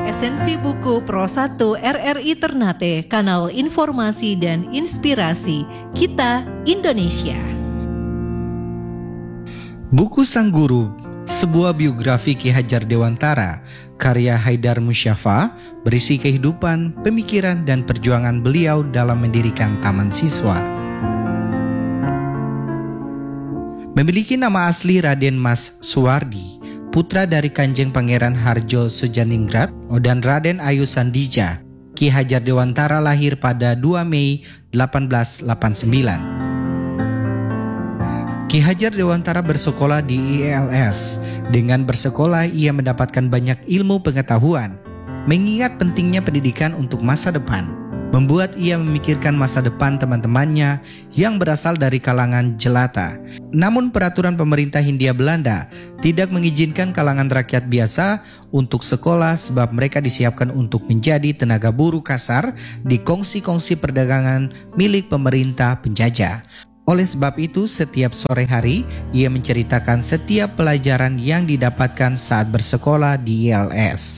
Esensi buku Pro 1 RRI Ternate, kanal informasi dan inspirasi kita Indonesia. Buku Sang Guru, sebuah biografi Ki Hajar Dewantara, karya Haidar Musyafa, berisi kehidupan, pemikiran, dan perjuangan beliau dalam mendirikan Taman Siswa. Memiliki nama asli Raden Mas Suwardi, putra dari Kanjeng Pangeran Harjo Sujaningrat dan Raden Ayu Sandija. Ki Hajar Dewantara lahir pada 2 Mei 1889. Ki Hajar Dewantara bersekolah di ILS. Dengan bersekolah, ia mendapatkan banyak ilmu pengetahuan. Mengingat pentingnya pendidikan untuk masa depan, membuat ia memikirkan masa depan teman-temannya yang berasal dari kalangan jelata. Namun peraturan pemerintah Hindia Belanda tidak mengizinkan kalangan rakyat biasa untuk sekolah sebab mereka disiapkan untuk menjadi tenaga buruh kasar di kongsi-kongsi perdagangan milik pemerintah penjajah. Oleh sebab itu, setiap sore hari ia menceritakan setiap pelajaran yang didapatkan saat bersekolah di ILS.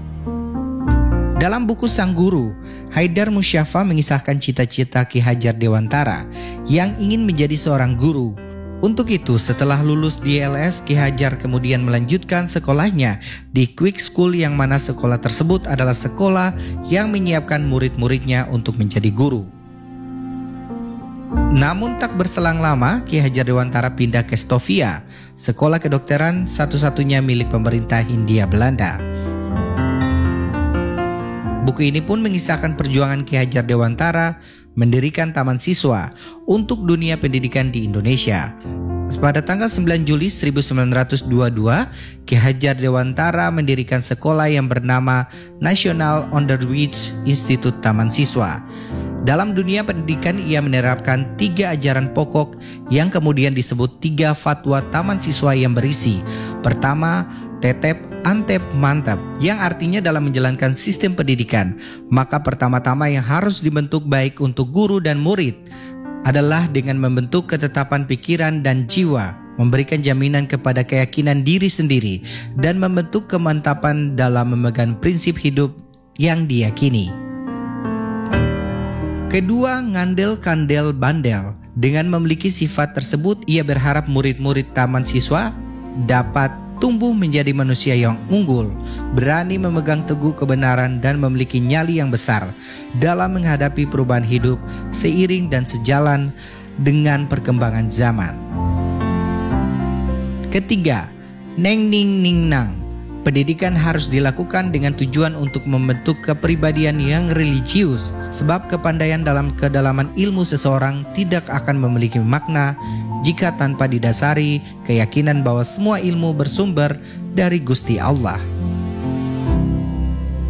Dalam buku Sang Guru, Haidar Musyafa mengisahkan cita-cita Ki Hajar Dewantara yang ingin menjadi seorang guru. Untuk itu, setelah lulus di ILS, Ki Hajar kemudian melanjutkan sekolahnya di Quick School, yang mana sekolah tersebut adalah sekolah yang menyiapkan murid-muridnya untuk menjadi guru. Namun tak berselang lama, Ki Hajar Dewantara pindah ke Stovia, sekolah kedokteran satu-satunya milik pemerintah Hindia Belanda. Buku ini pun mengisahkan perjuangan Ki Hajar Dewantara mendirikan Taman Siswa untuk dunia pendidikan di Indonesia. Pada tanggal 9 Juli 1922, Ki Hajar Dewantara mendirikan sekolah yang bernama National Onderwijs Instituut Taman Siswa. Dalam dunia pendidikan, ia menerapkan 3 ajaran pokok yang kemudian disebut 3 fatwa Taman Siswa yang berisi: pertama, tetep, antep, mantap, yang artinya dalam menjalankan sistem pendidikan, maka pertama-tama yang harus dibentuk baik untuk guru dan murid adalah dengan membentuk ketetapan pikiran dan jiwa, memberikan jaminan kepada keyakinan diri sendiri, dan membentuk kemantapan dalam memegang prinsip hidup yang diyakini. Kedua, ngandel, kandel, bandel. Dengan memiliki sifat tersebut, ia berharap murid-murid Taman Siswa dapat tumbuh menjadi manusia yang unggul, berani memegang teguh kebenaran dan memiliki nyali yang besar dalam menghadapi perubahan hidup seiring dan sejalan dengan perkembangan zaman. Ketiga, neng ning ning nang. Pendidikan harus dilakukan dengan tujuan untuk membentuk kepribadian yang religius, sebab kepandaian dalam kedalaman ilmu seseorang tidak akan memiliki makna jika tanpa didasari keyakinan bahwa semua ilmu bersumber dari Gusti Allah.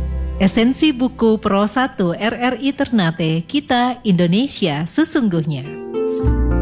Esensi buku Pro 1 RRI Ternate, kita Indonesia sesungguhnya.